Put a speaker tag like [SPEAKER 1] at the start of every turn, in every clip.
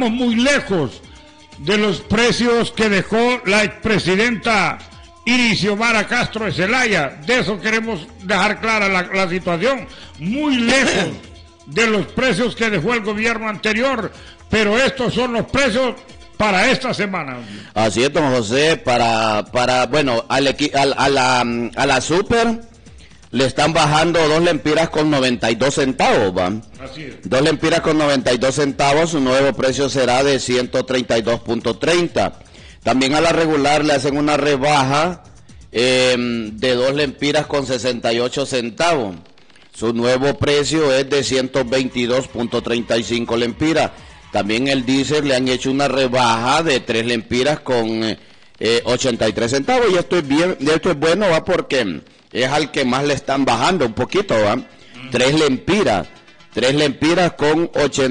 [SPEAKER 1] estamos muy lejos de los precios que dejó la expresidenta Iris Xiomara Castro de Zelaya. De eso queremos dejar clara la situación. Muy lejos de los precios que dejó el gobierno anterior, pero estos son los precios para esta semana.
[SPEAKER 2] Así es, don José, bueno, a la super le están bajando 2 lempiras con 92 centavos, ¿va?
[SPEAKER 1] Así es.
[SPEAKER 2] 2 lempiras con 92 centavos, su nuevo precio será de 132.30. También a la regular le hacen una rebaja de 2 lempiras con 68 centavos. Su nuevo precio es de 122.35 lempiras. También el diésel le han hecho una rebaja de 3 lempiras con 83 centavos. Y esto es bueno, ¿va? Porque es al que más le están bajando un poquito, ¿va? 3 lempiras con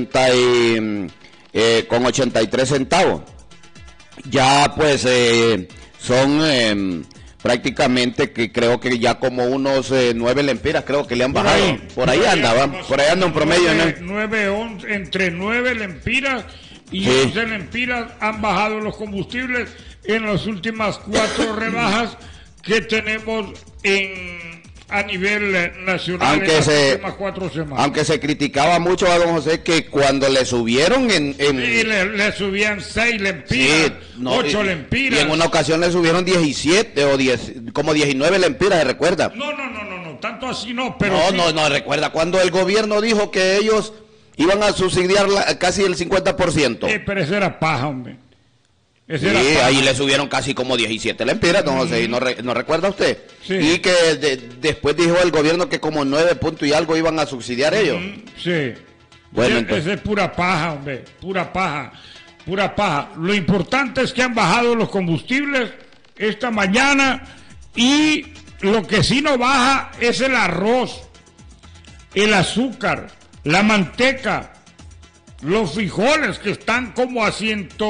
[SPEAKER 2] 83 centavos. Ya pues son prácticamente, que creo que ya como unos 9 lempiras creo que le han bajado. Por ahí anda un promedio, ¿no?
[SPEAKER 1] Entre 9 lempiras y 11 lempiras han bajado los combustibles en las últimas 4 rebajas que tenemos a nivel nacional, en las últimas 4 semanas.
[SPEAKER 2] Aunque se criticaba mucho a don José que cuando le subieron
[SPEAKER 1] sí, le subían 6 lempiras, 8 lempiras.
[SPEAKER 2] Y en una ocasión le subieron 17 o 10, como 19 lempiras, ¿se recuerda?
[SPEAKER 1] No, tanto así no, pero
[SPEAKER 2] No, recuerda cuando el gobierno dijo que ellos iban a subsidiar casi el 50%.
[SPEAKER 1] Pero esa era paja, hombre.
[SPEAKER 2] Sí, ahí le subieron casi como 17 lempiras, don José, ¿no recuerda usted? Sí. Y que después dijo el gobierno que como 9 puntos y algo iban a subsidiar ellos.
[SPEAKER 1] Sí.
[SPEAKER 2] Bueno,
[SPEAKER 1] esa es pura paja, hombre, pura paja. Lo importante es que han bajado los combustibles esta mañana, y lo que sí no baja es el arroz, el azúcar, la manteca, los frijoles, que están como a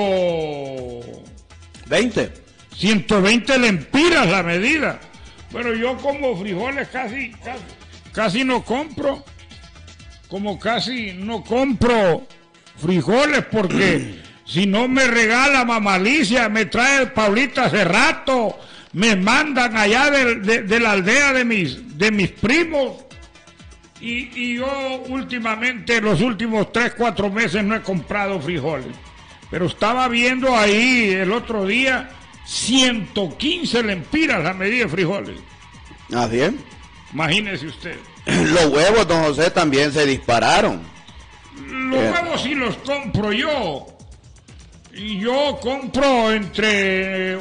[SPEAKER 1] 120 lempiras la medida. Pero yo como frijoles casi no compro. Casi no compro frijoles, porque si no me regala Mamá Alicia, me trae Paulita hace rato, me mandan allá de la aldea de mis primos. Y yo últimamente, los últimos 3-4 meses no he comprado frijoles. Pero estaba viendo ahí el otro día 115 lempiras la medida de frijoles.
[SPEAKER 2] ¿Ah, bien?
[SPEAKER 1] Imagínese usted.
[SPEAKER 2] Los huevos, don José, también se dispararon.
[SPEAKER 1] Los huevos sí los compro yo. Y yo compro entre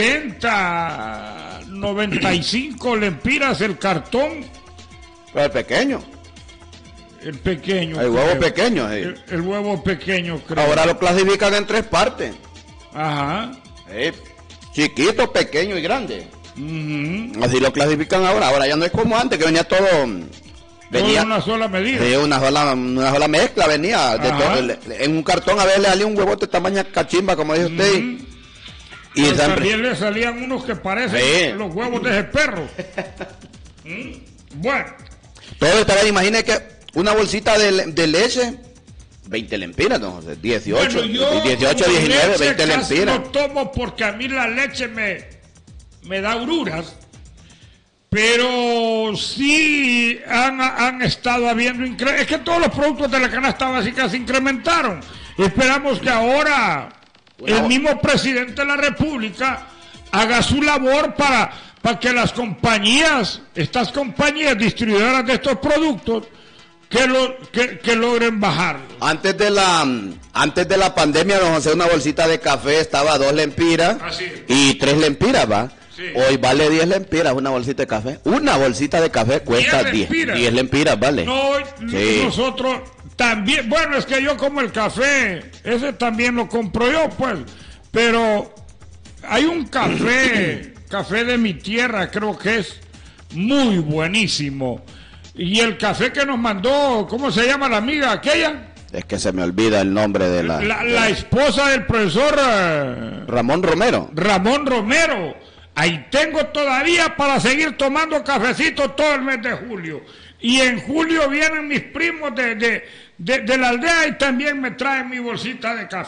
[SPEAKER 1] 80, 95 lempiras el cartón.
[SPEAKER 2] El pequeño.
[SPEAKER 1] El pequeño.
[SPEAKER 2] El huevo pequeño.
[SPEAKER 1] El huevo pequeño, creo.
[SPEAKER 2] Ahora lo clasifican en 3 partes.
[SPEAKER 1] Ajá.
[SPEAKER 2] Chiquito, pequeño y grande. Así lo clasifican ahora. Ahora ya no es como antes, que venía todo...
[SPEAKER 1] Venía una sola medida.
[SPEAKER 2] Sí, una sola mezcla venía. En un cartón a veces le salía un huevote tamaño cachimba, como dice usted.
[SPEAKER 1] Y también le salían unos que parecen los huevos de ese perro. Bueno.
[SPEAKER 2] Todo está bien. Imagine que una bolsita de leche, 20 lempiras, ¿no? 18, 19, 20 lempiras.
[SPEAKER 1] No tomo porque a mí la leche me da agruras, pero sí han estado habiendo es que todos los productos de la canasta básica se incrementaron. Esperamos que ahora el mismo presidente de la República haga su labor para que las compañías, estas compañías distribuidoras de estos productos, que logren bajarlo.
[SPEAKER 2] Antes de la pandemia, don José, una bolsita de café estaba a 2 lempiras y 3 lempiras, ¿va? Sí. Hoy vale 10 lempiras una bolsita de café. Una bolsita de café cuesta 10 lempiras, ¿vale?
[SPEAKER 1] No, sí. Nosotros también, bueno, es que yo como el café, ese también lo compro yo, pues, pero hay un café de mi tierra, creo que es muy buenísimo. Y el café que nos mandó, ¿cómo se llama la amiga aquella?
[SPEAKER 2] Es que se me olvida el nombre de
[SPEAKER 1] la esposa del profesor
[SPEAKER 2] Ramón Romero.
[SPEAKER 1] Ramón Romero. Ahí tengo todavía para seguir tomando cafecito todo el mes de julio. Y en julio vienen mis primos de la aldea y también me traen mi bolsita de café.